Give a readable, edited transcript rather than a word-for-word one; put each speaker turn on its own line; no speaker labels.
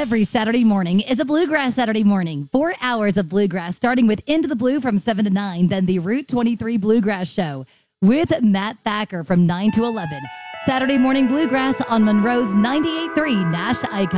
Every Saturday morning is a Bluegrass Saturday morning. 4 hours of Bluegrass, starting with Into the Blue from 7 to 9, then the Route 23 Bluegrass Show with Matt Thacker from 9 to 11. Saturday morning Bluegrass on Monroe's 98.3 Nash Icon.